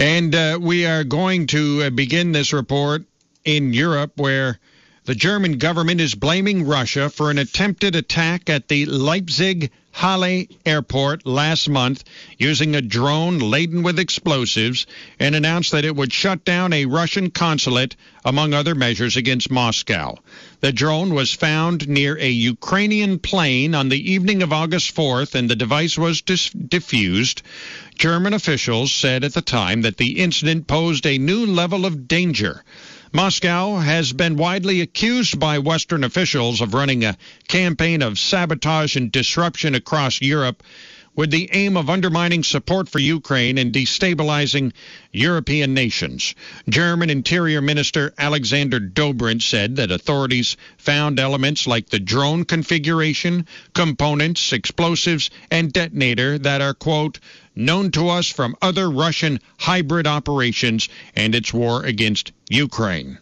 And we are going to begin this report in Europe, where the German government is blaming Russia for an attempted attack at the Leipzig-Halle airport last month using a drone laden with explosives, and announced that it would shut down a Russian consulate, among other measures, against Moscow. The drone was found near a Ukrainian plane on the evening of August 4th, and the device was diffused. German officials said at the time that the incident posed a new level of danger. Moscow has been widely accused by Western officials of running a campaign of sabotage and disruption across Europe with the aim of undermining support for Ukraine and destabilizing European nations. German Interior Minister Alexander Dobrindt said that authorities found elements like the drone configuration, components, explosives, and detonator that are, quote, known to us from other Russian hybrid operations and its war against Ukraine.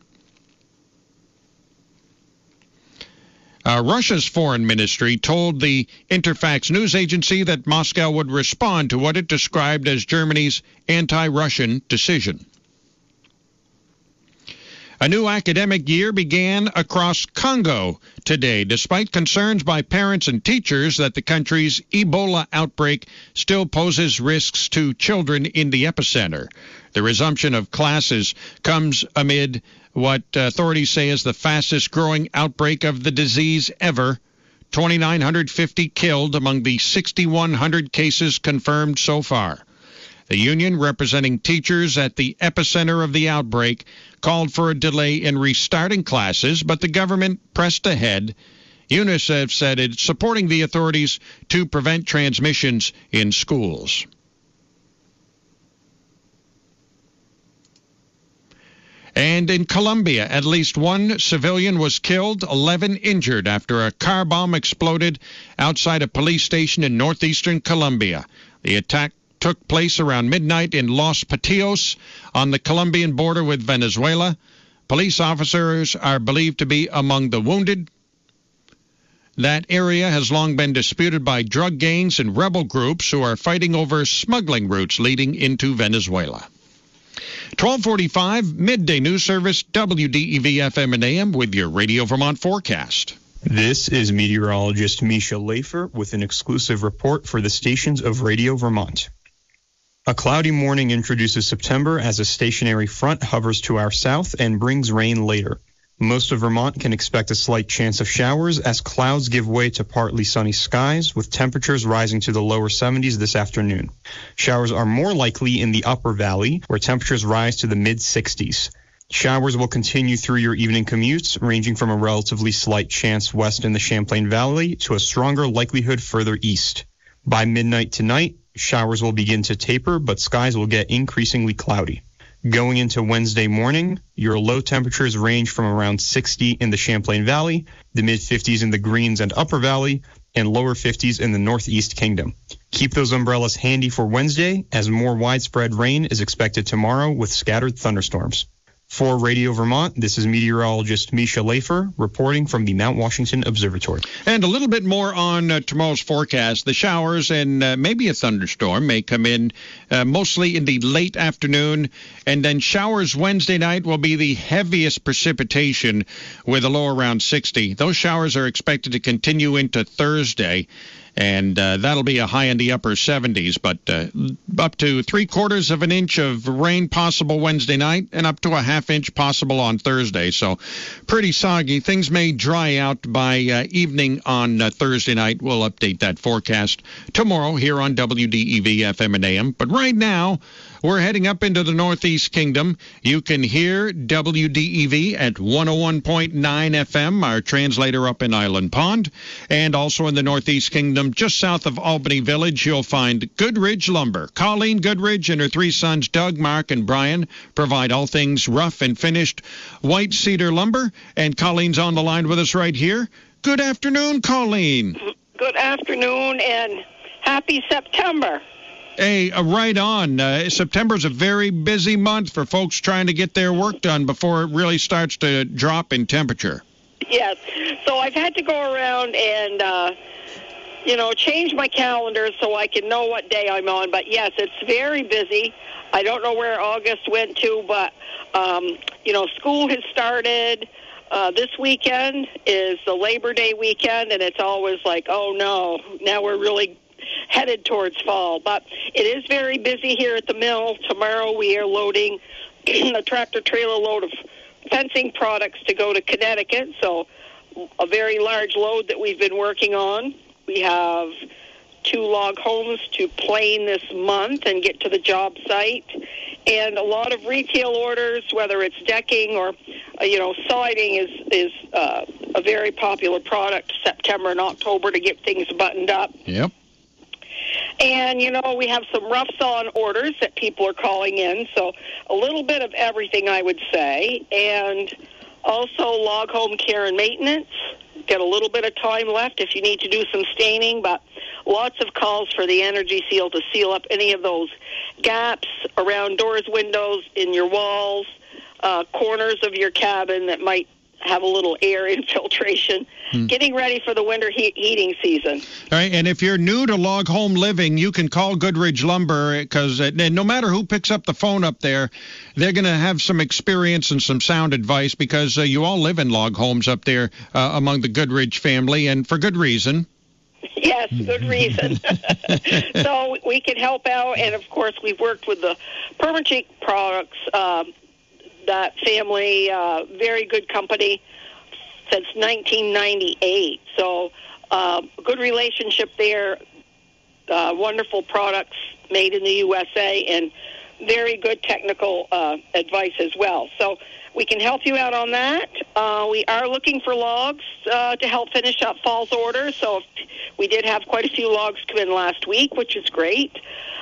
Russia's foreign ministry told the Interfax news agency that Moscow would respond to what it described as Germany's anti-Russian decision. A new academic year began across Congo today, despite concerns by parents and teachers that the country's Ebola outbreak still poses risks to children in the epicenter. The resumption of classes comes amid what authorities say is the fastest-growing outbreak of the disease ever. 2,950 killed among the 6,100 cases confirmed so far. The union representing teachers at the epicenter of the outbreak called for a delay in restarting classes, but the government pressed ahead. UNICEF said it's supporting the authorities to prevent transmissions in schools. And in Colombia, at least one civilian was killed, 11 injured after a car bomb exploded outside a police station in northeastern Colombia. The attack took place around midnight in Los Patios on the Colombian border with Venezuela. Police officers are believed to be among the wounded. That area has long been disputed by drug gangs and rebel groups who are fighting over smuggling routes leading into Venezuela. 1245, Midday News Service, WDEV-FM and AM with your Radio Vermont forecast. This is meteorologist Misha Lafer with an exclusive report for the stations of Radio Vermont. A cloudy morning introduces September as a stationary front hovers to our south and brings rain later. Most of Vermont can expect a slight chance of showers as clouds give way to partly sunny skies, with temperatures rising to the lower 70s this afternoon. Showers are more likely in the upper valley, where temperatures rise to the mid-60s. Showers will continue through your evening commutes, ranging from a relatively slight chance west in the Champlain Valley to a stronger likelihood further east. By midnight tonight, showers will begin to taper, but skies will get increasingly cloudy. Going into Wednesday morning, your low temperatures range from around 60 in the Champlain Valley, the mid-50s in the Greens and Upper Valley, and lower 50s in the Northeast Kingdom. Keep those umbrellas handy for Wednesday, as more widespread rain is expected tomorrow with scattered thunderstorms. For Radio Vermont, this is meteorologist Misha Lafer reporting from the Mount Washington Observatory. And a little bit more on tomorrow's forecast. The showers and maybe a thunderstorm may come in mostly in the late afternoon, and then showers Wednesday night will be the heaviest precipitation with a low around 60. Those showers are expected to continue into Thursday, and that'll be a high in the upper 70s, but up to 3/4 of an inch of rain possible Wednesday night and up to a half inch possible on Thursday. So pretty soggy. Things may dry out by evening on Thursday night. We'll update that forecast tomorrow here on WDEV-FM and AM. But right now, we're heading up into the Northeast Kingdom. You can hear WDEV at 101.9 FM, our translator up in Island Pond. And also in the Northeast Kingdom, just south of Albany Village, you'll find Goodridge Lumber. Colleen Goodridge and her three sons, Doug, Mark, and Brian, provide all things rough and finished white cedar lumber. And Colleen's on the line with us right here. Good afternoon, Colleen. Good afternoon, and happy September. Hey, right on. September's a very busy month for folks trying to get their work done before it really starts to drop in temperature. Yes. So I've had to go around and, change my calendar so I can know what day I'm on. But, yes, it's very busy. I don't know where August went to, but, school has started. This weekend is the Labor Day weekend, and it's always like, oh, no, now we're really headed towards fall. But it is very busy here at the mill. Tomorrow we are loading a tractor-trailer load of fencing products to go to Connecticut, so a very large load that we've been working on. We have 2 log homes to plane this month and get to the job site, and a lot of retail orders, whether it's decking or, siding is a very popular product September and October to get things buttoned up. Yep. And, we have some rough sawn orders that people are calling in, so a little bit of everything, I would say. And also log home care and maintenance. Got a little bit of time left if you need to do some staining, but lots of calls for the Energy Seal to seal up any of those gaps around doors, windows, in your walls, corners of your cabin that might have a little air infiltration, getting ready for the winter heating season. All right, and if you're new to log home living, you can call Goodridge Lumber, because no matter who picks up the phone up there, they're going to have some experience and some sound advice, because you all live in log homes up there among the Goodridge family, and for good reason. Yes, good reason. So we can help out, and of course we've worked with the Permachic products, that family, very good company since 1998. So good relationship there, wonderful products made in the USA, and very good technical advice as well. So we can help you out on that. We are looking for logs to help finish up fall's order. So we did have quite a few logs come in last week, which is great.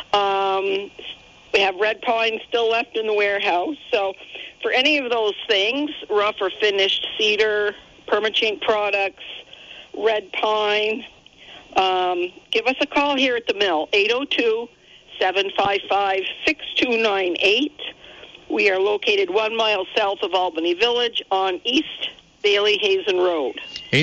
We have red pine still left in the warehouse. So for any of those things, rough or finished cedar, Permachink products, red pine, give us a call here at the mill, 802-755-6298. We are located 1 mile south of Albany Village on East Bailey Hazen Road.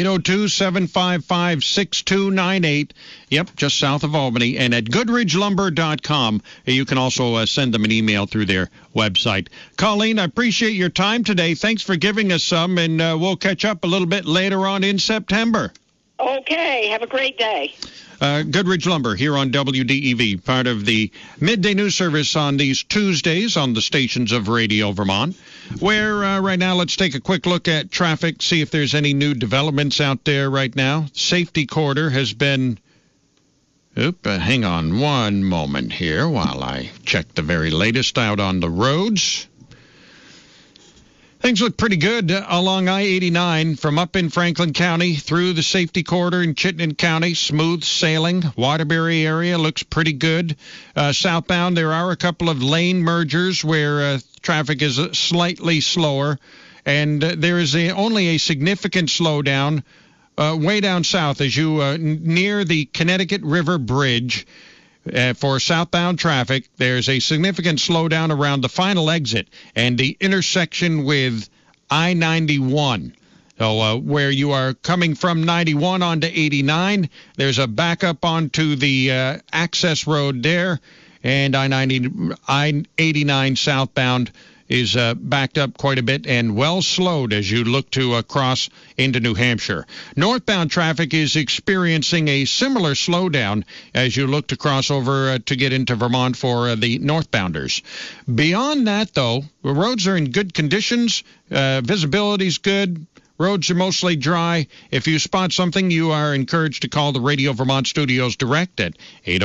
802-755-6298. Yep, just south of Albany. And at GoodridgeLumber.com, you can also send them an email through their website. Colleen, I appreciate your time today. Thanks for giving us some, and we'll catch up a little bit later on in September. Okay, have a great day. Goodridge Lumber here on WDEV, part of the midday news service on these Tuesdays on the stations of Radio Vermont, where right now let's take a quick look at traffic, see if there's any new developments out there right now. Safety quarter has been... hang on one moment here while I check the very latest out on the roads. Things look pretty good along I-89 from up in Franklin County through the safety corridor in Chittenden County. Smooth sailing. Waterbury area looks pretty good. Southbound, there are a couple of lane mergers where traffic is slightly slower. And there is only a significant slowdown way down south as you near the Connecticut River Bridge. For southbound traffic, there's a significant slowdown around the final exit and the intersection with I-91. So where you are coming from 91 onto 89, there's a backup onto the access road there, and I-89 southbound is backed up quite a bit and well slowed as you look to cross into New Hampshire. Northbound traffic is experiencing a similar slowdown as you look to cross over to get into Vermont for the northbounders. Beyond that, though, the roads are in good conditions. Visibility's good. Roads are mostly dry. If you spot something, you are encouraged to call the Radio Vermont Studios direct at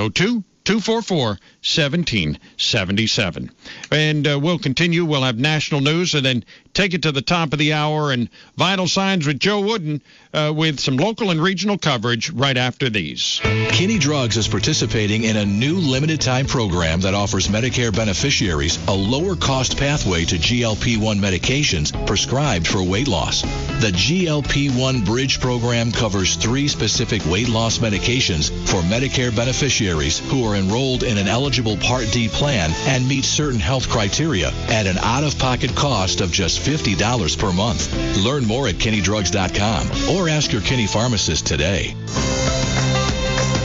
802-244-1777. And we'll continue. We'll have national news and then take it to the top of the hour and vital signs with Joe Wooden with some local and regional coverage right after these. Kinney Drugs is participating in a new limited-time program that offers Medicare beneficiaries a lower-cost pathway to GLP-1 medications prescribed for weight loss. The GLP-1 Bridge program covers 3 specific weight loss medications for Medicare beneficiaries who are enrolled in an eligible Part D plan and meet certain health criteria at an out-of-pocket cost of just $50 per month. Learn more at KinneyDrugs.com or ask your Kinney pharmacist today.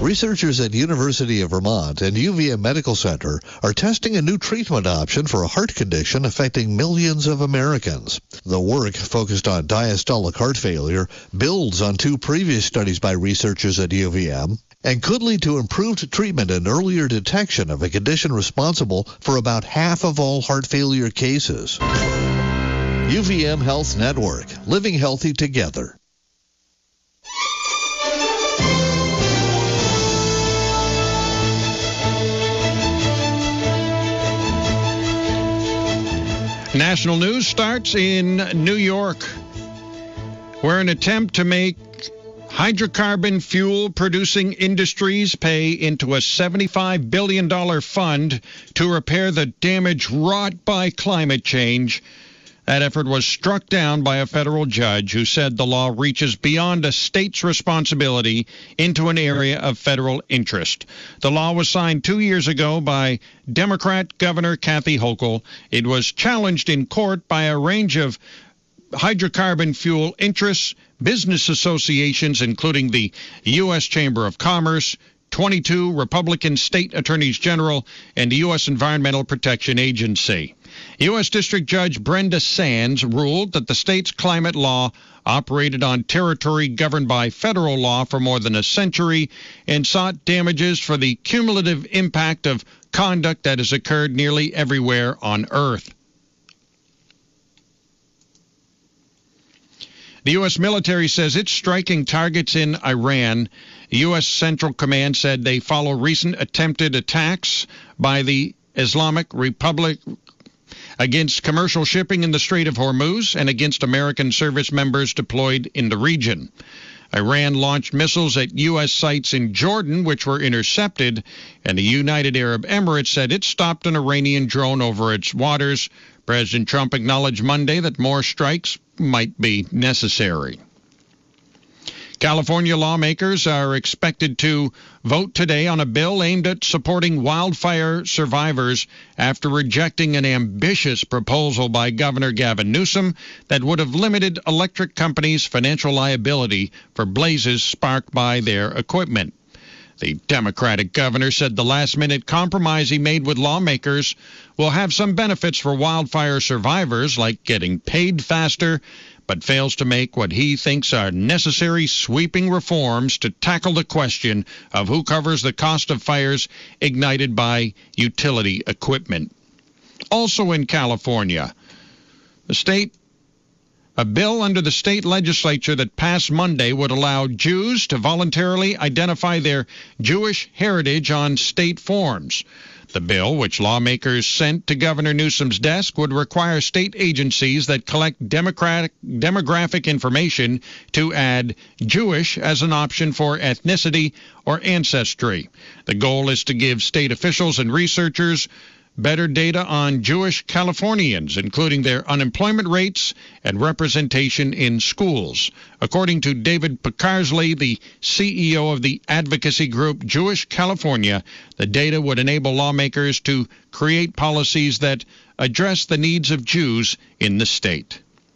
Researchers at University of Vermont and UVM Medical Center are testing a new treatment option for a heart condition affecting millions of Americans. The work, focused on diastolic heart failure, builds on two previous studies by researchers at UVM and could lead to improved treatment and earlier detection of a condition responsible for about half of all heart failure cases. UVM Health Network, living healthy together. National news starts in New York, where an attempt to make hydrocarbon fuel-producing industries pay into a $75 billion fund to repair the damage wrought by climate change. That effort was struck down by a federal judge who said the law reaches beyond a state's responsibility into an area of federal interest. The law was signed 2 years ago by Democrat Governor Kathy Hochul. It was challenged in court by a range of hydrocarbon fuel interests, business associations, including the U.S. Chamber of Commerce, 22 Republican state attorneys general, and the U.S. Environmental Protection Agency. U.S. District Judge Brenda Sands ruled that the state's climate law operated on territory governed by federal law for more than a century and sought damages for the cumulative impact of conduct that has occurred nearly everywhere on Earth. The U.S. military says it's striking targets in Iran. The U.S. Central Command said they follow recent attempted attacks by the Islamic Republic against commercial shipping in the Strait of Hormuz and against American service members deployed in the region. Iran launched missiles at U.S. sites in Jordan, which were intercepted, and the United Arab Emirates said it stopped an Iranian drone over its waters. President Trump acknowledged Monday that more strikes might be necessary. California lawmakers are expected to vote today on a bill aimed at supporting wildfire survivors after rejecting an ambitious proposal by Governor Gavin Newsom that would have limited electric companies' financial liability for blazes sparked by their equipment. The Democratic governor said the last-minute compromise he made with lawmakers will have some benefits for wildfire survivors, like getting paid faster, but fails to make what he thinks are necessary sweeping reforms to tackle the question of who covers the cost of fires ignited by utility equipment. Also in California, a bill under the state legislature that passed Monday would allow Jews to voluntarily identify their Jewish heritage on state forms. The bill, which lawmakers sent to Governor Newsom's desk, would require state agencies that collect demographic information to add Jewish as an option for ethnicity or ancestry. The goal is to give state officials and researchers better data on Jewish Californians, including their unemployment rates and representation in schools. According to David Pickersley, the CEO of the advocacy group Jewish California, the data would enable lawmakers to create policies that address the needs of Jews in the state.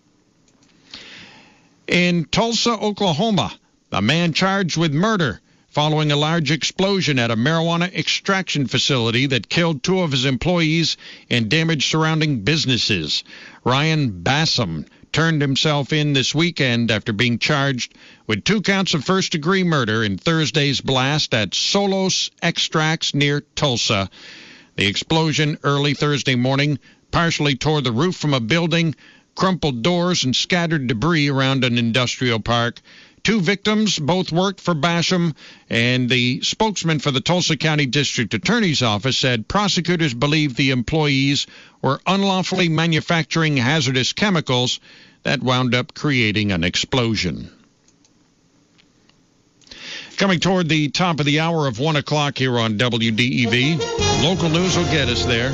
In Tulsa, Oklahoma, a man charged with murder following a large explosion at a marijuana extraction facility that killed two of his employees and damaged surrounding businesses. Ryan Bassam turned himself in this weekend after being charged with 2 counts of first-degree murder in Thursday's blast at Solos Extracts near Tulsa. The explosion early Thursday morning partially tore the roof from a building, crumpled doors, and scattered debris around an industrial park. 2 victims both worked for Basham, and the spokesman for the Tulsa County District Attorney's Office said prosecutors believe the employees were unlawfully manufacturing hazardous chemicals that wound up creating an explosion. Coming toward the top of the hour of 1 o'clock here on WDEV. Local news will get us there.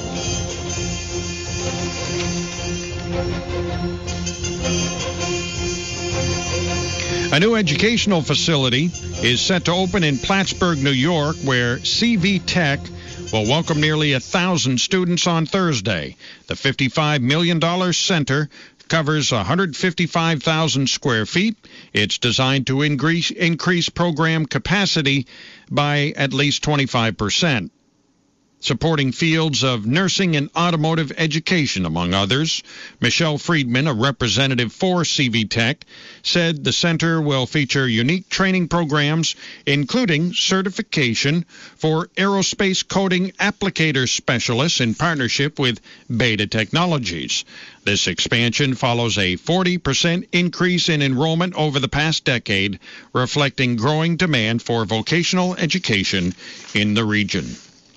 A new educational facility is set to open in Plattsburgh, New York, where CV Tech will welcome nearly 1,000 students on Thursday. The $55 million center covers 155,000 square feet. It's designed to increase program capacity by at least 25%. Supporting fields of nursing and automotive education, among others. Michelle Friedman, a representative for CV Tech, said the center will feature unique training programs, including certification for aerospace coating applicator specialists in partnership with Beta Technologies. This expansion follows a 40% increase in enrollment over the past decade, reflecting growing demand for vocational education in the region.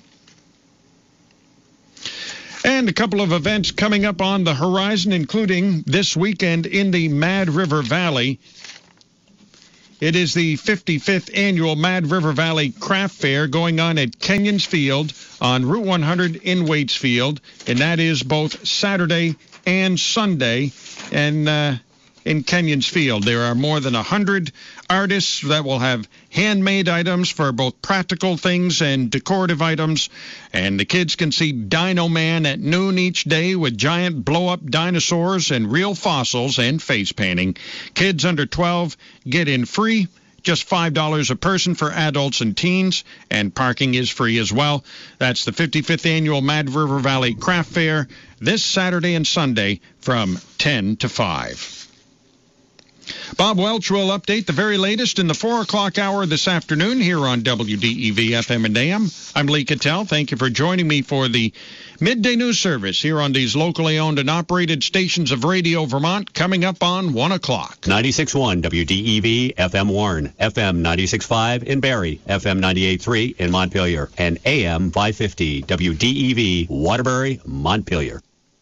And a couple of events coming up on the horizon, including this weekend in the Mad River Valley. It is the 55th annual Mad River Valley Craft Fair going on at Kenyon's Field on Route 100 in Waitsfield, and that is both Saturday and Sunday. And in Kenyon's Field, there are more than 100 artists that will have handmade items for both practical things and decorative items. And the kids can see Dino Man at noon each day with giant blow-up dinosaurs and real fossils and face painting. Kids under 12 get in free. Just $5 a person for adults and teens, and parking is free as well. That's the 55th annual Mad River Valley Craft Fair this Saturday and Sunday from 10 to 5. Bob Welch will update the very latest in the 4 o'clock hour this afternoon here on WDEV FM and AM. I'm Lee Cattell. Thank you for joining me for the midday news service here on these locally owned and operated stations of Radio Vermont, coming up on 1 o'clock. 96.1 WDEV FM Warren, FM 96.5 in Barrie, FM 98.3 in Montpelier, and AM 550 WDEV Waterbury, Montpelier.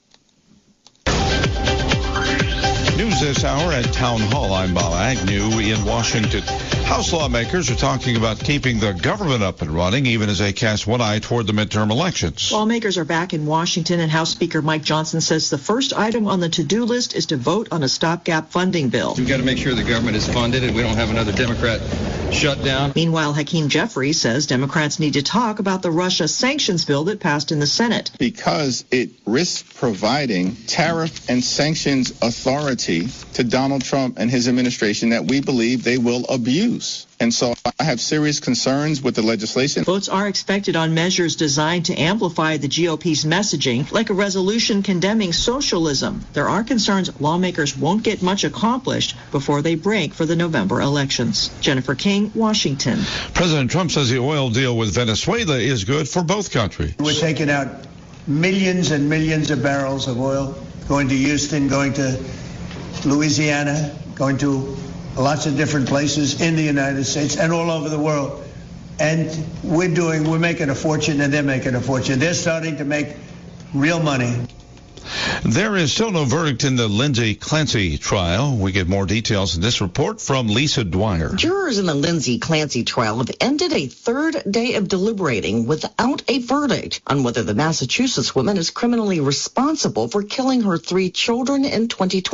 News this hour at Town Hall. I'm Bob Agnew in Washington. House lawmakers are talking about keeping the government up and running, even as they cast one eye toward the midterm elections. Lawmakers are back in Washington, and House Speaker Mike Johnson says the first item on the to-do list is to vote on a stopgap funding bill. We've got to make sure the government is funded and we don't have another Democrat shutdown. Meanwhile, Hakeem Jeffries says Democrats need to talk about the Russia sanctions bill that passed in the Senate. Because it risks providing tariff and sanctions authority to Donald Trump and his administration that we believe they will abuse. And so I have serious concerns with the legislation. Votes are expected on measures designed to amplify the GOP's messaging, like a resolution condemning socialism. There are concerns lawmakers won't get much accomplished before they break for the November elections. Jennifer King, Washington. President Trump says the oil deal with Venezuela is good for both countries. We're taking out millions and millions of barrels of oil, going to Houston, going to Louisiana, going to lots of different places in the United States and all over the world. And we're making a fortune and they're making a fortune. They're starting to make real money. There is still no verdict in the Lindsay Clancy trial. We get more details in this report from Lisa Dwyer. Jurors in the Lindsay Clancy trial have ended a third day of deliberating without a verdict on whether the Massachusetts woman is criminally responsible for killing her 3 children in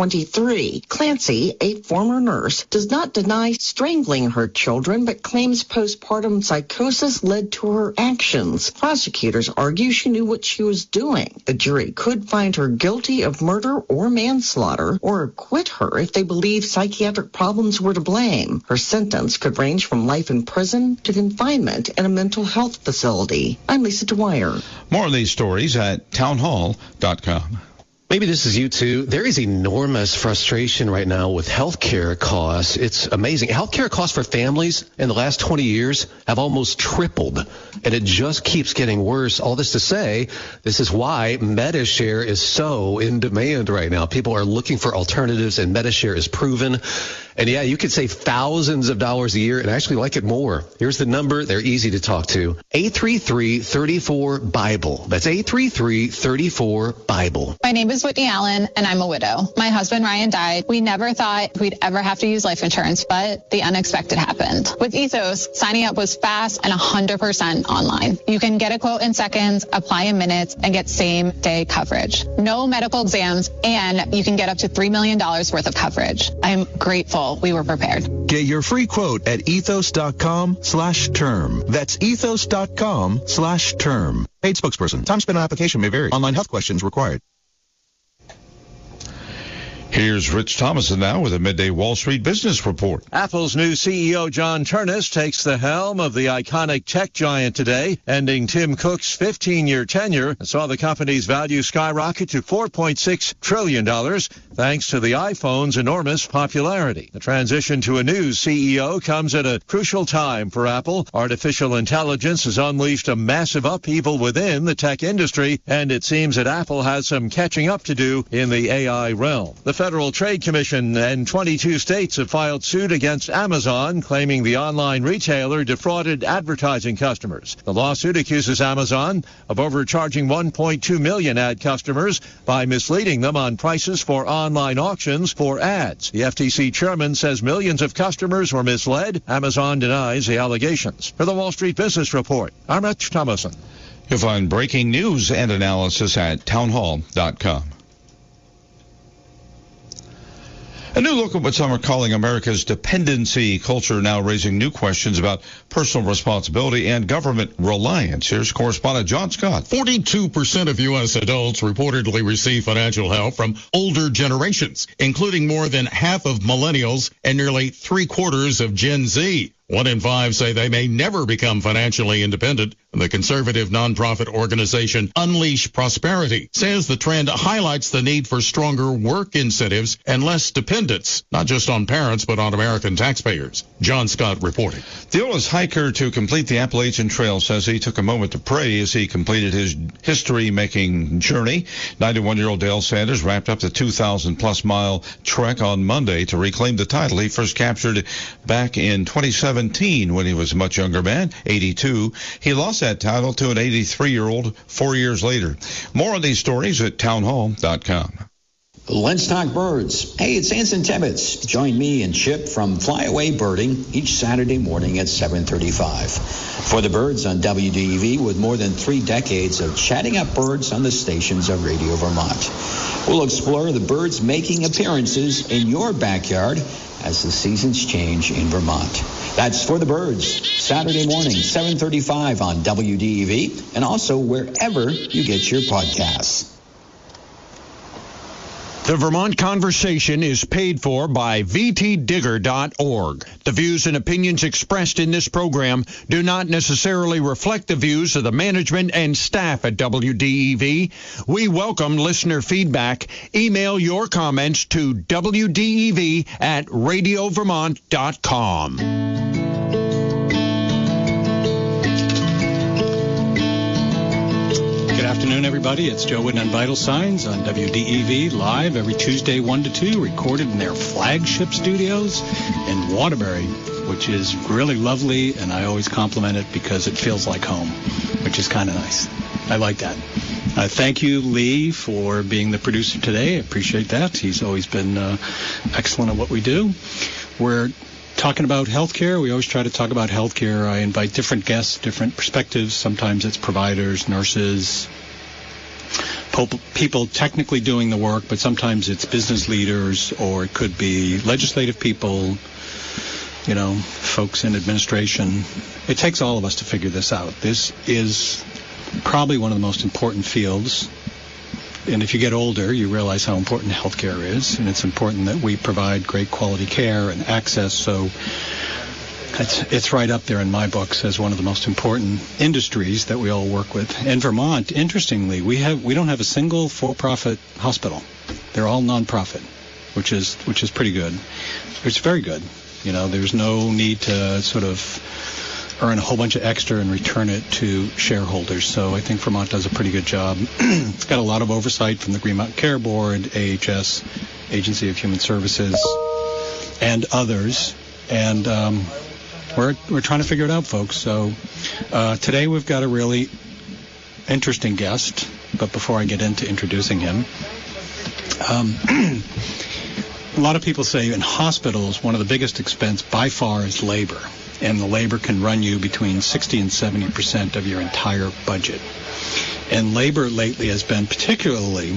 2023. Clancy, a former nurse, does not deny strangling her children, but claims postpartum psychosis led to her actions. Prosecutors argue she knew what she was doing. The jury could find her guilty of murder or manslaughter, or acquit her if they believe psychiatric problems were to blame. Her sentence could range from life in prison to confinement in a mental health facility. I'm Lisa Dwyer. More of these stories at townhall.com. Maybe this is you too. There is enormous frustration right now with healthcare costs. It's amazing. Healthcare costs for families in the last 20 years have almost tripled, and it just keeps getting worse. All this to say, this is why Medi-Share is so in demand right now. People are looking for alternatives, and Medi-Share is proven. And yeah, you could save thousands of dollars a year and actually like it more. Here's the number. They're easy to talk to. 833-34-BIBLE. That's 833-34-BIBLE. My name is Whitney Allen, and I'm a widow. My husband, Ryan, died. We never thought we'd ever have to use life insurance, but the unexpected happened. With Ethos, signing up was fast and 100% online. You can get a quote in seconds, apply in minutes, and get same-day coverage. No medical exams, and you can get up to $3 million worth of coverage. I'm grateful we were prepared. Get your free quote at ethos.com/term. That's ethos.com/term. Paid spokesperson. Time spent on application may vary. Online health questions required. Here's Rich Thomason now with a midday Wall Street Business Report. Apple's new CEO, John Ternus, takes the helm of the iconic tech giant today, ending Tim Cook's 15-year tenure and saw the company's value skyrocket to $4.6 trillion thanks to the iPhone's enormous popularity. The transition to a new CEO comes at a crucial time for Apple. Artificial intelligence has unleashed a massive upheaval within the tech industry, and it seems that Apple has some catching up to do in the AI realm. The Federal Trade Commission and 22 states have filed suit against Amazon, claiming the online retailer defrauded advertising customers. The lawsuit accuses Amazon of overcharging 1.2 million ad customers by misleading them on prices for online auctions for ads. The FTC chairman says millions of customers were misled. Amazon denies the allegations. For the Wall Street Business Report, I'm Rich Thomason. You'll find breaking news and analysis at townhall.com. A new look at what some are calling America's dependency culture, now raising new questions about personal responsibility and government reliance. Here's correspondent John Scott. 42% of U.S. adults reportedly receive financial help from older generations, including more than half of millennials and nearly 3/4 of Gen Z. 1 in 5 say they may never become financially independent. The conservative nonprofit organization Unleash Prosperity says the trend highlights the need for stronger work incentives and less dependence, not just on parents, but on American taxpayers. John Scott reporting. The oldest hiker to complete the Appalachian Trail says he took a moment to pray as he completed his history-making journey. 91-year-old Dale Sanders wrapped up the 2,000-plus mile trek on Monday to reclaim the title he first captured back in 2017 when he was a much younger man, 82. He lost that title to an 83-year-old 4 years later. More on these stories at townhall.com. Let's talk birds. Hey, it's Anson Tibbetts. Join me and Chip from Flyaway Birding each Saturday morning at 7:35. For the birds on WDEV, with more than 3 decades of chatting up birds on the stations of Radio Vermont. We'll explore the birds making appearances in your backyard as the seasons change in Vermont. That's For the Birds, Saturday morning, 7:35 on WDEV, and also wherever you get your podcasts. The Vermont Conversation is paid for by VTDigger.org. The views and opinions expressed in this program do not necessarily reflect the views of the management and staff at WDEV. We welcome listener feedback. Email your comments to WDEV@radiovermont.com. Good afternoon, everybody. It's Joe Wooden on Vital Signs on WDEV, live every Tuesday 1 to 2, recorded in their flagship studios in Waterbury, which is really lovely, and I always compliment it because it feels like home, which is kind of nice. I like that. Thank you, Lee, for being the producer today. I appreciate that. He's always been excellent at what we do. We're talking about healthcare. We always try to talk about healthcare. I invite different guests, different perspectives. Sometimes it's providers, nurses, people technically doing the work, but sometimes it's business leaders, or it could be legislative people, folks in administration. It takes all of us to figure this out. This is probably one of the most important fields. And if you get older, you realize how important healthcare is, and it's important that we provide great quality care and access. So it's right up there in my books as one of the most important industries that we all work with. In Vermont, interestingly, we don't have a single for-profit hospital. They're all nonprofit, which is pretty good. It's very good. There's no need to sort of earn a whole bunch of extra and return it to shareholders. So I think Vermont does a pretty good job. It's got a lot of oversight from the Green Mountain Care Board, AHS, Agency of Human Services, and others. And we're trying to figure it out, folks. So today we've got a really interesting guest. But before I get into introducing him, a lot of people say in hospitals, one of the biggest expense by far is labor. And the labor can run you between 60 and 70% of your entire budget. And labor lately has been particularly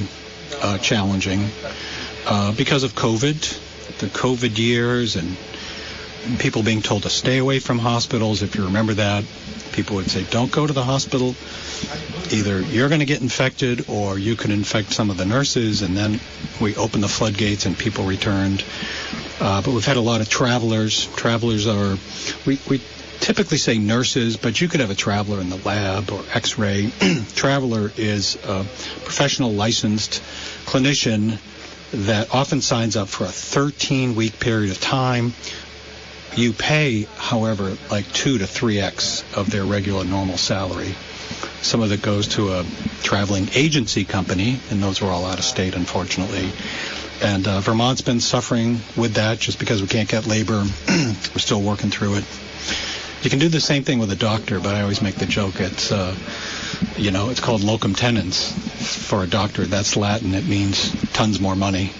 challenging because of COVID, the COVID years, and people being told to stay away from hospitals. If you remember that, people would say, don't go to the hospital. Either you're going to get infected or you could infect some of the nurses. And then we opened the floodgates and people returned. But we've had a lot of travelers. Travelers are, we typically say nurses, but you could have a traveler in the lab or x-ray. Traveler is a professional licensed clinician that often signs up for a 13-week period of time. You pay, however, like 2 to 3x of their regular normal salary. Some of it goes to a traveling agency company, and those are all out of state, unfortunately. And Vermont's been suffering with that just because we can't get labor. We're still working through it. You can do the same thing with a doctor, but I always make the joke. It's, it's called locum tenens for a doctor. That's Latin. It means tons more money.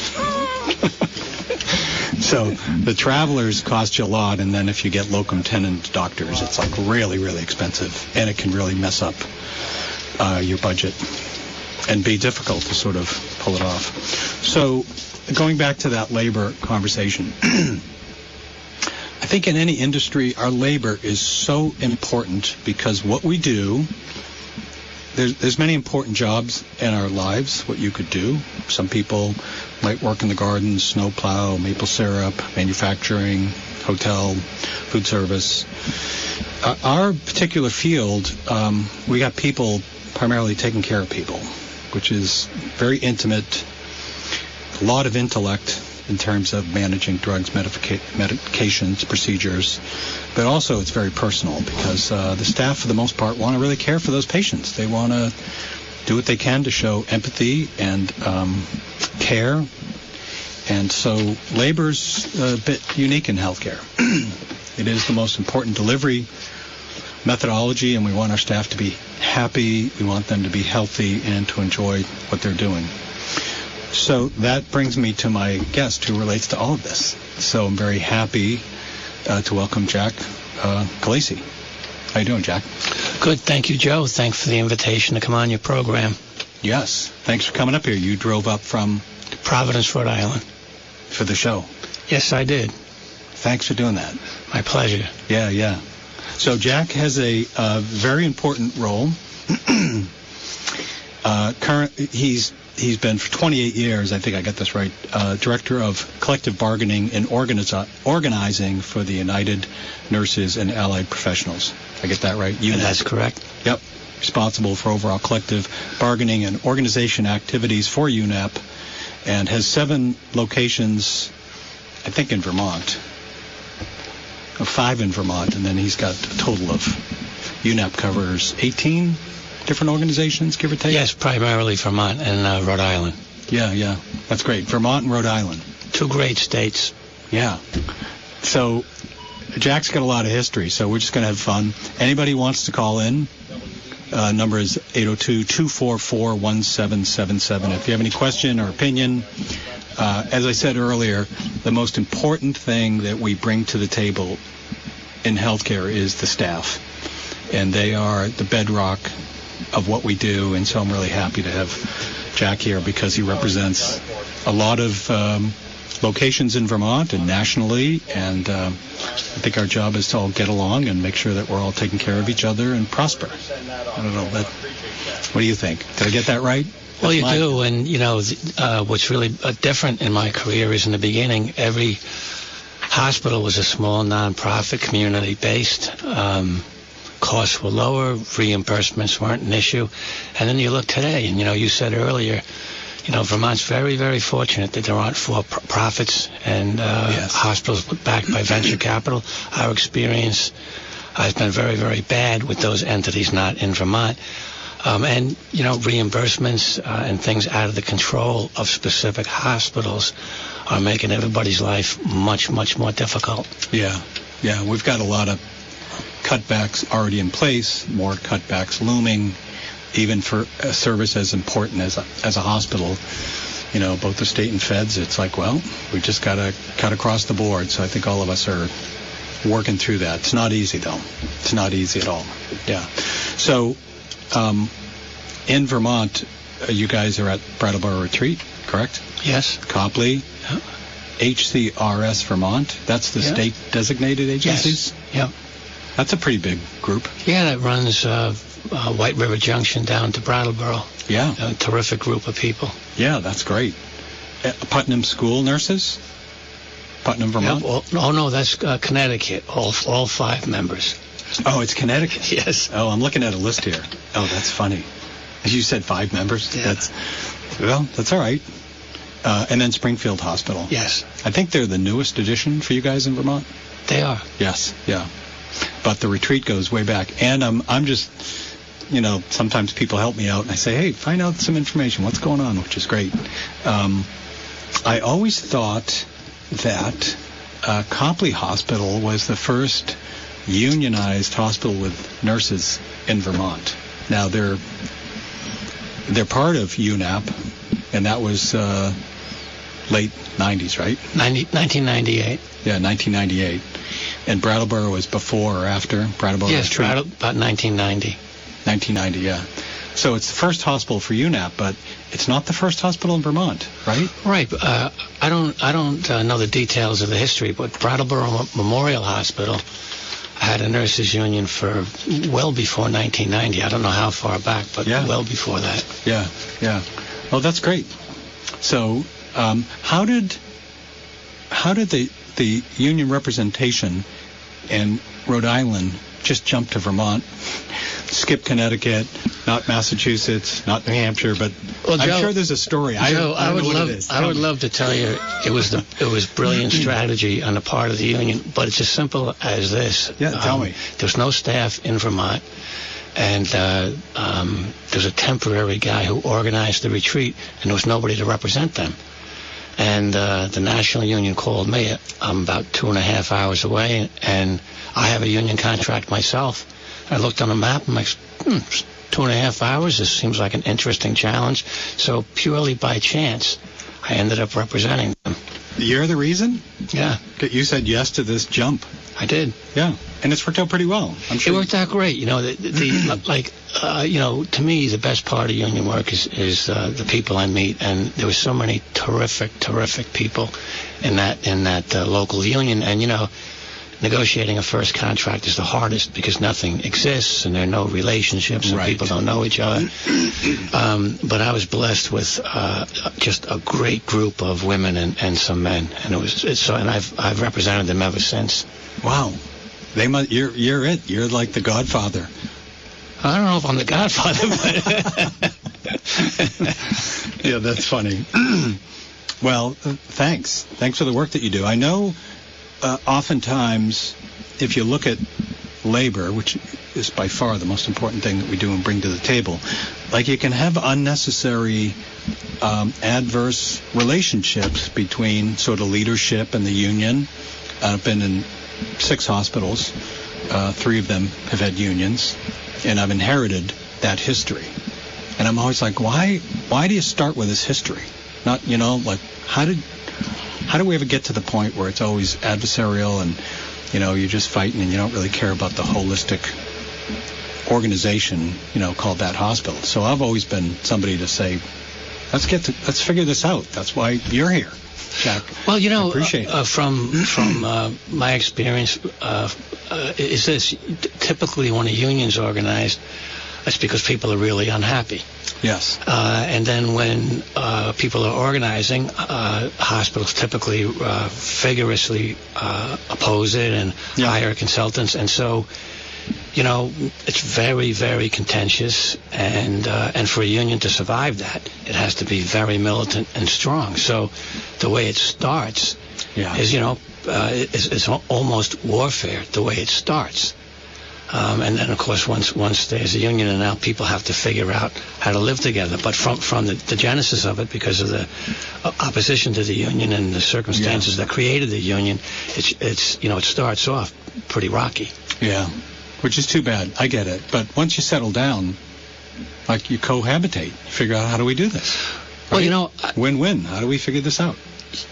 So the travelers cost you a lot, and then if you get locum tenens doctors, it's like really, really expensive, and it can really mess up your budget and be difficult to sort of pull it off. So going back to that labor conversation, I think in any industry, our labor is so important because what we do, there's many important jobs in our lives, what you could do. Some people might work in the garden, snow plow, maple syrup, manufacturing, hotel, food service. Our particular field, we got people primarily taking care of people, which is very intimate, a lot of intellect in terms of managing drugs, medications, procedures, but also it's very personal because the staff, for the most part, want to really care for those patients. They want to do what they can to show empathy and care. And so labor's a bit unique in healthcare. It is the most important delivery methodology, and we want our staff to be happy. We want them to be healthy and to enjoy what they're doing. So that brings me to my guest who relates to all of this. So I'm very happy to welcome Jack Galeese. How you doing, Jack? Good, thank you, Joe. Thanks for the invitation to come on your program. Yes, thanks for coming up here. You drove up from Providence, Rhode Island. For the show? Yes, I did. Thanks for doing that. My pleasure. Yeah. So Jack has a very important role. He's been for 28 years, I think I got this right, Director of Collective Bargaining and Organizing for the United Nurses and Allied Professionals. I get that right? UNAP. That's correct. Yep. Responsible for overall collective bargaining and organization activities for UNAP, and has 7 locations, I think, in Vermont. 5 in Vermont, and then he's got a total of UNAP covers 18 different organizations, give or take? Yes, primarily Vermont and Rhode Island. Yeah. That's great. Vermont and Rhode Island. 2 great states. Yeah. So Jack's got a lot of history, so we're just going to have fun. Anybody wants to call in, number is 802-244-1777. If you have any question or opinion, as I said earlier, the most important thing that we bring to the table in healthcare is the staff. And they are the bedrock of what we do, and so I'm really happy to have Jack here because he represents a lot of locations in Vermont and nationally, and I think our job is to all get along and make sure that we're all taking care of each other and prosper. I don't know, what do you think? Did I get that right? Well, you do, and what's really different in my career is in the beginning, every hospital was a small nonprofit, community-based. Costs were lower, reimbursements weren't an issue. And then you look today, and you said earlier, Vermont's very, very fortunate that there aren't for-profits and hospitals backed by venture capital. Our experience has been very, very bad with those entities not in Vermont. And reimbursements and things out of the control of specific hospitals are making everybody's life much, much more difficult. Yeah. We've got a lot of cutbacks already in place, more cutbacks looming, even for a service as important as a hospital. Both the state and feds, it's like, well, we just got to cut across the board. So I think all of us are working through that. It's not easy, though. It's not easy at all. Yeah. So in Vermont, you guys are at Brattleboro Retreat, correct? Yes. Copley. HCRS Vermont. That's the state designated agencies? Yes. Yep. That's a pretty big group. Yeah, that runs White River Junction down to Brattleboro. Yeah. A terrific group of people. Yeah, that's great. Putnam School nurses? Putnam, Vermont? Yep. No, that's Connecticut. All 5 members. Oh, it's Connecticut? Yes. Oh, I'm looking at a list here. Oh, that's funny. You said 5 members? Yeah. That's all right. And then Springfield Hospital. Yes. I think they're the newest addition for you guys in Vermont. They are. Yes, yeah. But the retreat goes way back. And I'm just, sometimes people help me out, and I say, hey, find out some information. What's going on? Which is great. I always thought that Copley Hospital was the first unionized hospital with nurses in Vermont. Now, they're part of UNAP, and that was late 90s, right? 1998. Yeah, 1998. And Brattleboro was before or after Brattleboro? Yes, about 1990. 1990, yeah. So it's the first hospital for UNAP, but it's not the first hospital in Vermont, right? Right. I don't know the details of the history, but Brattleboro Memorial Hospital had a nurses union for well before 1990. I don't know how far back, but well before that. Yeah, yeah. Oh, that's great. So, how did the union representation in Rhode Island just jump to Vermont, skip Connecticut, not Massachusetts, not New Hampshire, but Joe, I'm sure there's a story. Joe, I would love to tell you it was brilliant strategy on the part of the union, but it's as simple as this. Yeah, tell me. There's no staff in Vermont, and there's a temporary guy who organized the retreat, and there was nobody to represent them. And the National Union called me. I'm about 2.5 hours away, and I have a union contract myself. I looked on the map, and I'm like, 2.5 hours, this seems like an interesting challenge. So purely by chance, I ended up representing them. You're the reason? Yeah. You said yes to this jump. I did. Yeah. And it's worked out pretty well, I'm sure. It worked out great. To me, the best part of union work is the people I meet, and there were so many terrific people in that local union. And negotiating a first contract is the hardest because nothing exists and there are no relationships and people don't know each other. But I was blessed with just a great group of women and some men, and I've represented them ever since. Wow, you're it. You're like the Godfather. I don't know if I'm the Godfather, but yeah, that's funny. Well, thanks for the work that you do. I know. Oftentimes, if you look at labor, which is by far the most important thing that we do and bring to the table, like you can have unnecessary adverse relationships between sort of leadership and the union. I've been in 6 hospitals. 3 of them have had unions, and I've inherited that history. And I'm always like, why do you start with this history? Not, how do we ever get to the point where it's always adversarial and, you're just fighting and you don't really care about the holistic organization, called that hospital? So I've always been somebody to say, let's figure this out. That's why you're here, Jack. Well, I appreciate it. From my experience, is this typically when a union's organized, it's because people are really unhappy. Yes. And then when people are organizing, hospitals typically vigorously oppose it and hire consultants. And so, it's very, very contentious. And for a union to survive that, it has to be very militant and strong. So the way it starts is, it's almost warfare, the way it starts. And then, of course, once there's a union, and now people have to figure out how to live together. But from the genesis of it, because of the opposition to the union and the circumstances that created the union, it starts off pretty rocky. Yeah, which is too bad. I get it. But once you settle down, like you cohabitate, you figure out how do we do this? Right? Well, win-win. How do we figure this out?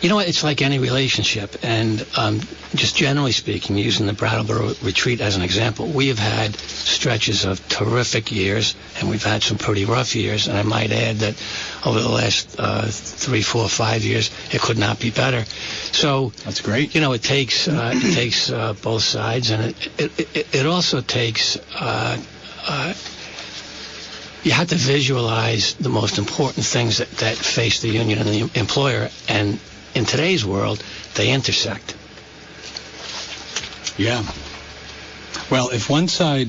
You know what? It's like any relationship, and just generally speaking, using the Brattleboro Retreat as an example, we have had stretches of terrific years, and we've had some pretty rough years, and I might add that over the last 3, 4, 5 years, it could not be better. So that's great. You know, it takes both sides, and it also takes. You have to visualize the most important things that face the union and the employer, and in today's world, they intersect. Yeah. Well, if one side,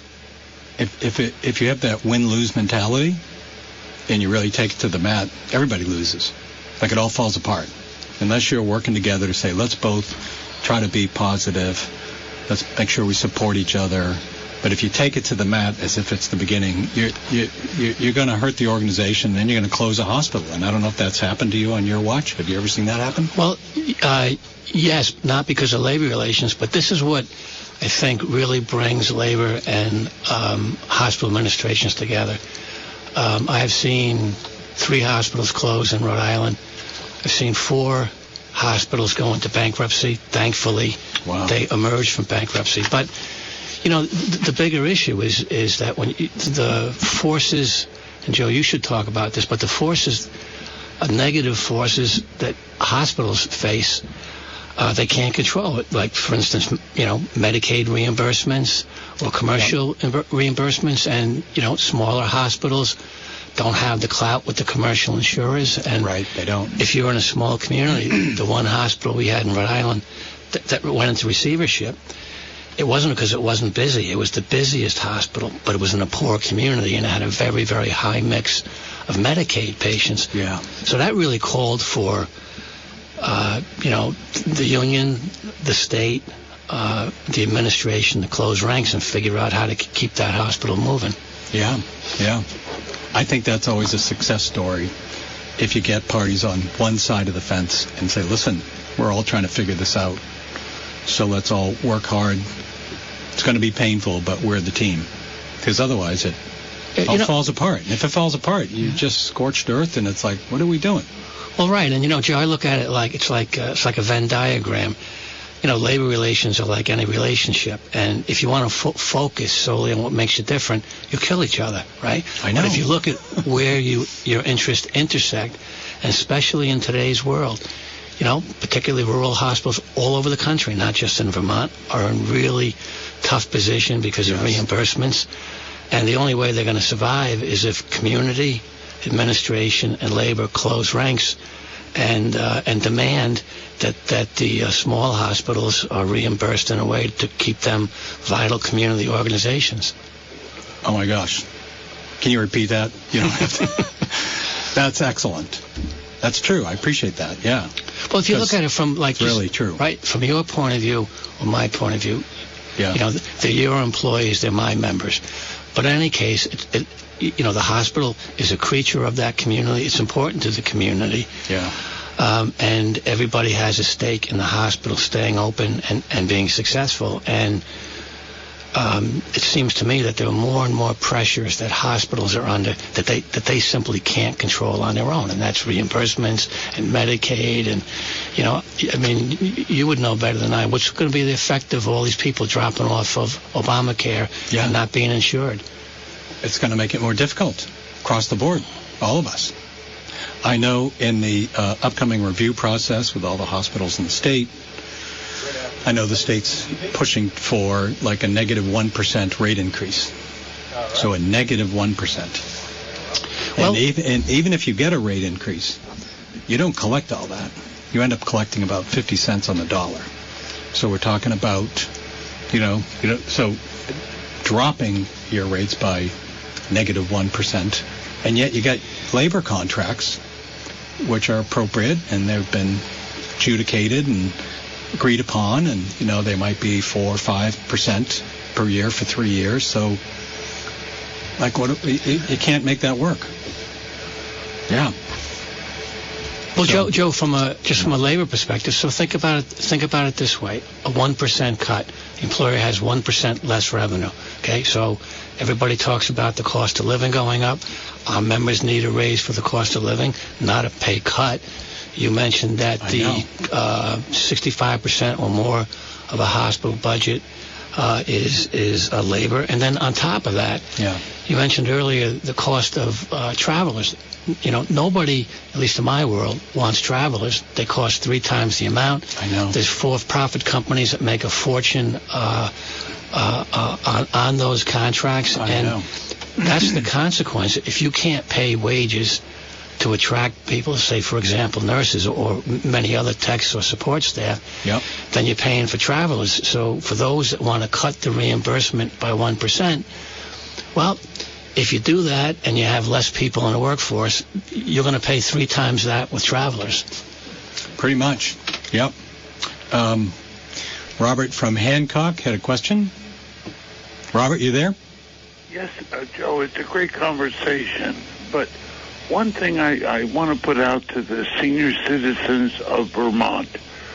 if you have that win-lose mentality, and you really take it to the mat, everybody loses. Like it all falls apart. Unless you're working together to say, let's both try to be positive, let's make sure we support each other. But if you take it to the mat as if it's the beginning, you're going to hurt the organization, then you're going to close a hospital. And I don't know if that's happened to you on your watch. Have you ever seen that happen? Well, yes, not because of labor relations, but this is what I think really brings labor and hospital administrations together. I have seen 3 hospitals close in Rhode Island. I've seen 4 hospitals go into bankruptcy. Thankfully, they emerged from bankruptcy. But you know, the bigger issue is that when the forces, and Joe, you should talk about this, but the forces, negative forces that hospitals face, they can't control it. Like, for instance, you know, Medicaid reimbursements or commercial reimbursements, and, you know, smaller hospitals don't have the clout with the commercial insurers. And right, they don't. If you're in a small community, the one hospital we had in Rhode Island that went into receivership, it wasn't because it wasn't busy. It was the busiest hospital, but it was in a poor community, and it had a very, very high mix of Medicaid patients. Yeah. So that really called for, you know, the union, the state, the administration to close ranks and figure out how to keep that hospital moving. Yeah, yeah. I think that's always a success story if you get parties on one side of the fence and say, listen, we're all trying to figure this out, so let's all work hard. It's going to be painful, but we're the team. Because otherwise it all falls apart. And if it falls apart, you just scorched earth, and it's like, what are we doing? Well, right. And, you know, Joe, I look at it like it's like a Venn diagram. You know, labor relations are like any relationship. And if you want to focus solely on what makes you different, you kill each other, right? I know. But if you look at where your interests intersect, and especially in today's world, you know, particularly rural hospitals all over the country, not just in Vermont, are in really tough position because of reimbursements. And the only way they're going to survive is if community, administration, and labor close ranks and demand that the small hospitals are reimbursed in a way to keep them vital community organizations. Oh, my gosh. Can you repeat that? You don't have to. That's excellent. That's true. I appreciate that. Yeah. Well, if you look at it from like really true, right, from your point of view or my point of view, yeah, you know, they're your employees, they're my members. But in any case, you know, the hospital is a creature of that community. It's important to the community. Yeah. And everybody has a stake in the hospital staying open and being successful. And it seems to me that there are more and more pressures that hospitals are under that they simply can't control on their own, and that's reimbursements and Medicaid, and you know, I mean, you would know better than I. What's going to be the effect of all these people dropping off of Obamacare and not being insured? It's going to make it more difficult across the board, all of us. I know in the upcoming review process with all the hospitals in the state, I know the state's pushing for like a negative 1% rate increase. So a negative 1%. Well, and even if you get a rate increase, you don't collect all that. You end up collecting about 50 cents on the dollar. So we're talking about, you know, so dropping your rates by negative 1%. And yet you got labor contracts, which are appropriate, and they've been adjudicated and agreed upon, and you know, they might be 4 or 5% per year for 3 years. So like, what, you can't make that work. Yeah. Well, so, Joe, from a labor perspective, so think about it this way: a 1% cut, the employer has 1% less revenue. Okay, so everybody talks about the cost of living going up. Our members need a raise for the cost of living, not a pay cut. You mentioned that the 65% or more of a hospital budget is labor. And then on top of that, you mentioned earlier the cost of travelers. You know, nobody, at least in my world, wants travelers. They cost 3 times the amount. I know. There's for-profit companies that make a fortune on those contracts. I know. That's the consequence. If you can't pay wages to attract people, say, for example, nurses or many other techs or support staff, then you're paying for travelers. So for those that want to cut the reimbursement by 1%, well, if you do that and you have less people in the workforce, you're going to pay 3 times that with travelers. Pretty much. Yep. Robert from Hancock had a question. Robert, you there? Yes, Joe, it's a great conversation, but one thing I want to put out to the senior citizens of Vermont.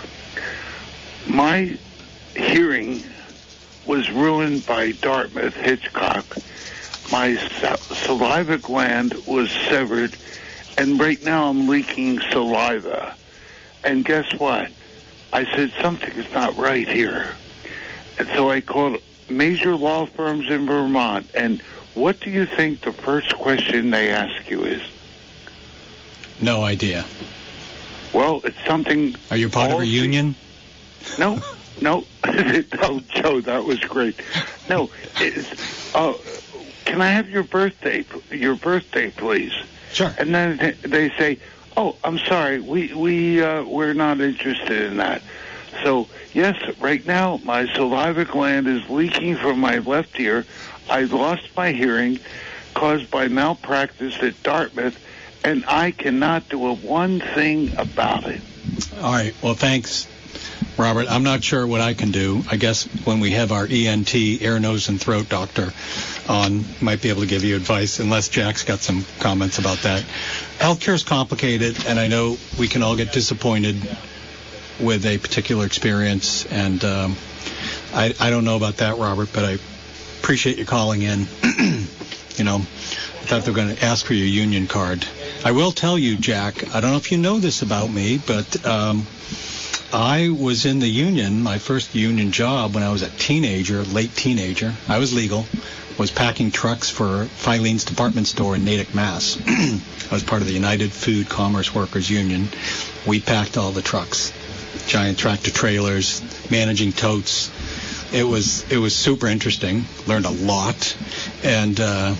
My hearing was ruined by Dartmouth Hitchcock. My saliva gland was severed, and right now I'm leaking saliva. And guess what? I said something is not right here. And so I called major law firms in Vermont, and what do you think the first question they ask you is? No idea. Well, it's something... Are you part of a union? No. No, Joe, that was great. No, can I have your birthday, please? Sure. And then they say, oh, I'm sorry, we're not interested in that. So, yes, right now my saliva gland is leaking from my left ear. I lost my hearing caused by malpractice at Dartmouth, and I cannot do one thing about it. All right. Well, thanks, Robert. I'm not sure what I can do. I guess when we have our ENT, ear, nose, and throat doctor on, might be able to give you advice, unless Jack's got some comments about that. Healthcare is complicated, and I know we can all get disappointed with a particular experience, and I don't know about that, Robert, but I appreciate you calling in. You know, I thought they were going to ask for your union card. I will tell you, Jack, I don't know if you know this about me, but I was in the union, my first union job when I was a teenager, late teenager. I was legal, was packing trucks for Filene's department store in Natick, Mass. I was part of the United Food Commerce Workers Union. We packed all the trucks, giant tractor trailers, managing totes. It was super interesting. Learned a lot, and the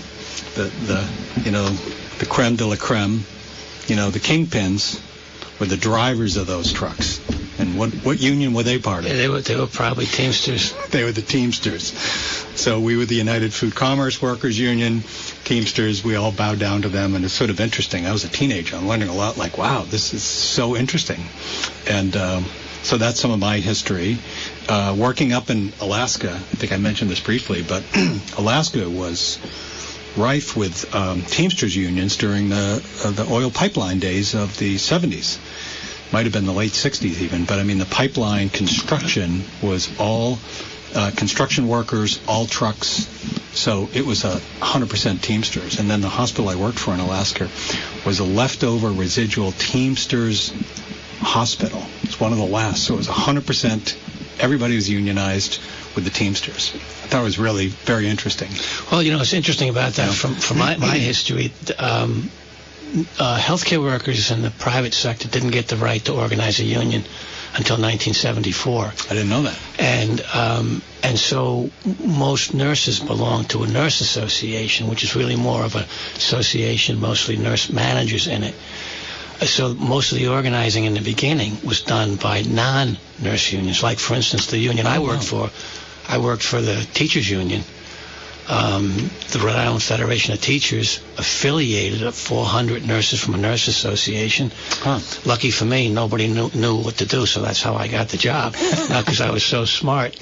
creme de la creme, the kingpins were the drivers of those trucks. And what union were they part of? They were probably Teamsters. They were the Teamsters. So we were the United Food Commerce Workers Union, Teamsters. We all bowed down to them, and it's sort of interesting. I was a teenager. I'm learning a lot. Like, wow, this is so interesting. And so that's some of my history. Working up in Alaska, I think I mentioned this briefly, but Alaska was rife with Teamsters unions during the oil pipeline days of the 70s. Might have been the late 60s even, but I mean the pipeline construction was all construction workers, all trucks, so it was 100% Teamsters. And then the hospital I worked for in Alaska was a leftover residual Teamsters hospital. It's one of the last, so it was 100%, everybody was unionized with the Teamsters. I thought it was really very interesting. Well, it's interesting about that from my history. Healthcare workers in the private sector didn't get the right to organize a union until 1974. I didn't know that. And so most nurses belong to a nurse association, which is really more of an association, mostly nurse managers in it. So most of the organizing in the beginning was done by non-nurse unions. Like, for instance, the union I worked for the teachers union. The Rhode Island Federation of Teachers affiliated 400 nurses from a nurse association. Lucky for me, nobody knew what to do, so that's how I got the job. Not because I was so smart.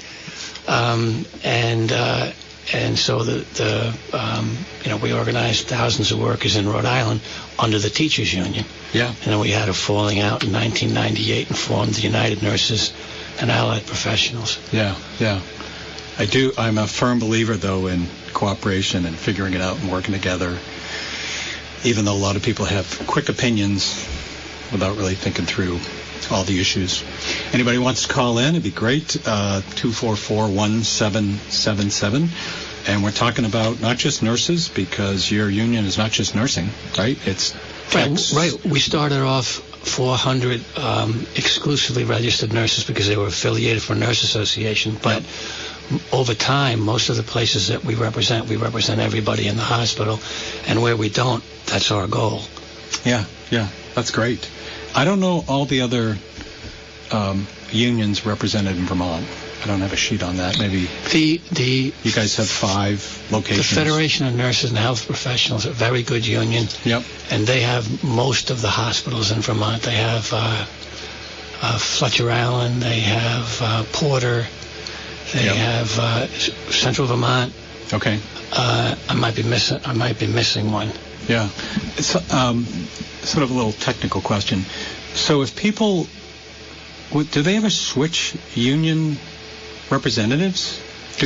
And so we organized thousands of workers in Rhode Island under the teachers union. Yeah. And then we had a falling out in 1998 and formed the United Nurses and Allied Professionals. Yeah, yeah. I do. I'm a firm believer, though, in cooperation and figuring it out and working together, even though a lot of people have quick opinions without really thinking through all the issues. Anybody wants to call in, it'd be great. 244-1777. And we're talking about not just nurses, because your union is not just nursing, right? It's techs. Right. We started off 400 exclusively registered nurses because they were affiliated for a nurse association. But over time, most of the places that we represent everybody in the hospital. And where we don't, that's our goal. Yeah, that's great. I don't know all the other unions represented in Vermont. I don't have a sheet on that. Maybe you guys have 5 locations. The Federation of Nurses and Health Professionals, a very good union. Yep. And they have most of the hospitals in Vermont. They have Fletcher Allen. They have Porter. They have Central Vermont. Okay. I might be missing one. Yeah. It's sort of a little technical question. So if people, do they ever switch union representatives?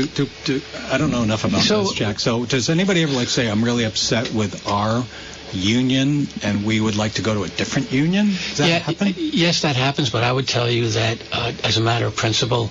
I don't know enough about this, Jack. So does anybody ever say, I'm really upset with our union and we would like to go to a different union? Does that happen? Yes, that happens, but I would tell you that as a matter of principle,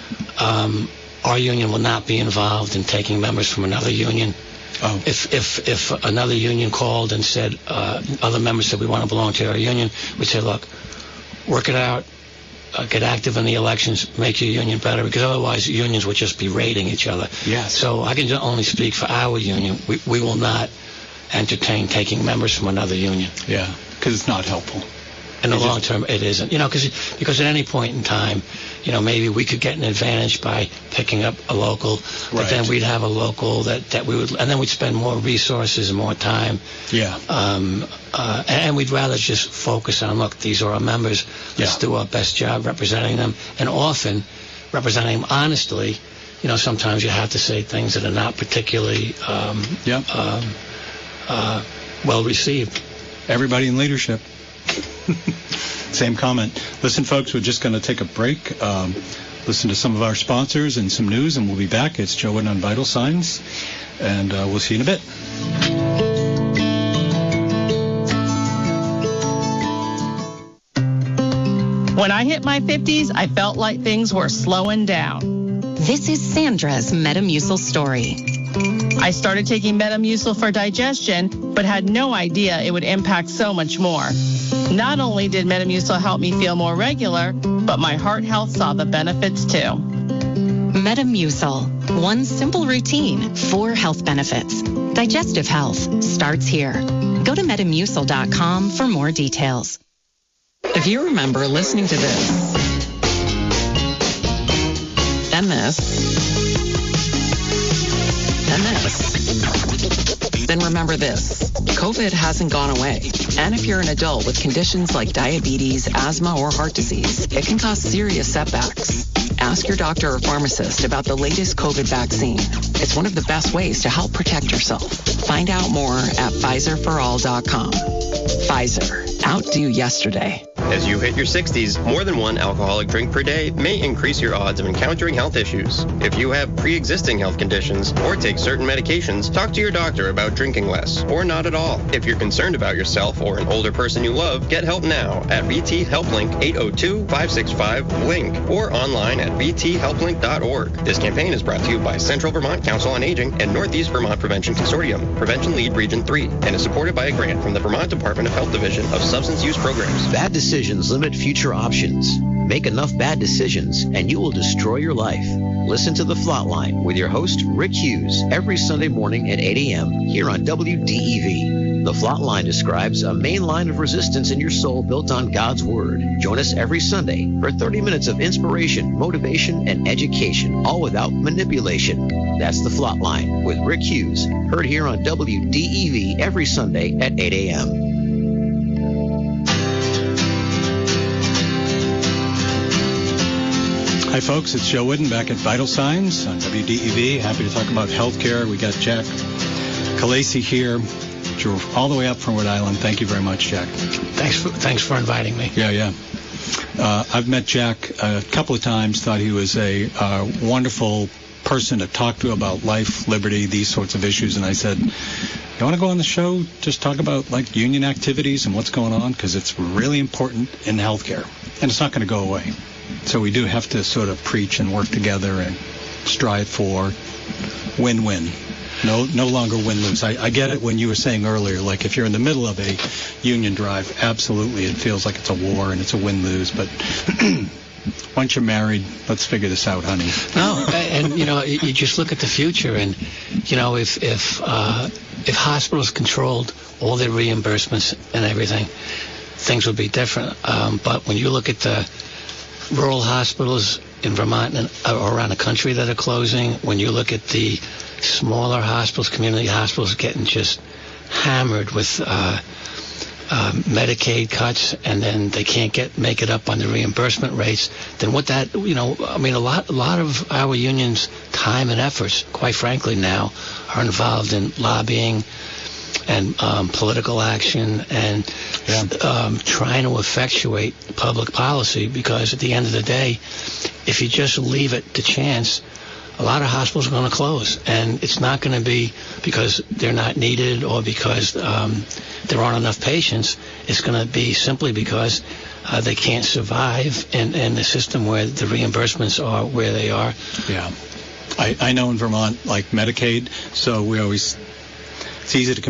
our union will not be involved in taking members from another union. Oh. If another union called and said, other members said we want to belong to our union, we'd say, look, work it out, get active in the elections, make your union better, because otherwise unions would just be raiding each other. Yes. So I can only speak for our union. We will not entertain taking members from another union. Yeah, because it's not helpful. In the long term, it isn't. Because at any point in time, maybe we could get an advantage by picking up a local, but then we'd have a local that we would, and then we'd spend more resources and more time. Yeah. And we'd rather just focus on, look, these are our members. Let's do our best job representing them, and often representing them honestly. Sometimes you have to say things that are not particularly well received. Everybody in leadership. Same comment. Listen, folks, we're just going to take a break, listen to some of our sponsors and some news, and we'll be back. It's Joe Wooden on Vital Signs, and we'll see you in a bit. When I hit my 50s, I felt like things were slowing down. This is Sandra's Metamucil story. I started taking Metamucil for digestion, but had no idea it would impact so much more. Not only did Metamucil help me feel more regular, but my heart health saw the benefits too. Metamucil, one simple routine, 4 health benefits. Digestive health starts here. Go to Metamucil.com for more details. If you remember listening to this, then this, then this, then remember this. COVID hasn't gone away. And if you're an adult with conditions like diabetes, asthma, or heart disease, it can cause serious setbacks. Ask your doctor or pharmacist about the latest COVID vaccine. It's one of the best ways to help protect yourself. Find out more at PfizerForAll.com. Pfizer. Outdo yesterday. As you hit your 60s, more than one alcoholic drink per day may increase your odds of encountering health issues. If you have pre-existing health conditions or take certain medications, talk to your doctor about drinking less or not at all. If you're concerned about yourself or an older person you love, get help now at VT HelpLink 802-565-LINK or online at vthelplink.org. This campaign is brought to you by Central Vermont Council on Aging and Northeast Vermont Prevention Consortium, Prevention Lead Region 3, and is supported by a grant from the Vermont Department of Health Division of Substance Use Programs. Bad decisions limit future options. Make enough bad decisions and you will destroy your life. Listen to The Flatline with your host, Rick Hughes, every Sunday morning at 8 a.m. here on WDEV. The Flatline describes a main line of resistance in your soul built on God's Word. Join us every Sunday for 30 minutes of inspiration, motivation, and education, all without manipulation. That's The Flatline with Rick Hughes, heard here on WDEV every Sunday at 8 a.m. Hi, folks. It's Joe Wooden back at Vital Signs on WDEV. Happy to talk about healthcare. We got Jack Kalasi here. Drove all the way up from Rhode Island. Thank you very much, Jack. Thanks for inviting me. Yeah. I've met Jack a couple of times. Thought he was a wonderful person to talk to about life, liberty, these sorts of issues. And I said, you want to go on the show, just talk about like union activities and what's going on, because it's really important in healthcare, and it's not going to go away. So we do have to sort of preach and work together and strive for win-win. No longer win-lose. I get it when you were saying earlier, like if you're in the middle of a union drive, absolutely it feels like it's a war and it's a win-lose. But once you're married, let's figure this out, honey. No, and you just look at the future, and if hospitals controlled all their reimbursements and everything, things would be different. But when you look at the rural hospitals in Vermont and around the country that are closing, when you look at the smaller hospitals, community hospitals getting just hammered with Medicaid cuts, and then they can't make it up on the reimbursement rates, then what that, a lot of our unions' time and efforts, quite frankly now, are involved in lobbying and political action and trying to effectuate public policy, because at the end of the day, if you just leave it to chance, a lot of hospitals are going to close, and it's not going to be because they're not needed or because there aren't enough patients. It's going to be simply because they can't survive in the system where the reimbursements are where they are. Yeah. I know in Vermont, like Medicaid, so it's easy to